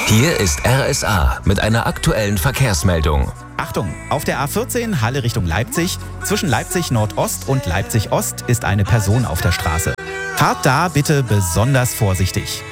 Hier ist RSA mit einer aktuellen Verkehrsmeldung. Achtung, auf der A14 Halle Richtung Leipzig. Zwischen Leipzig Nordost und Leipzig Ost ist eine Person auf der Straße. Fahrt da bitte besonders vorsichtig.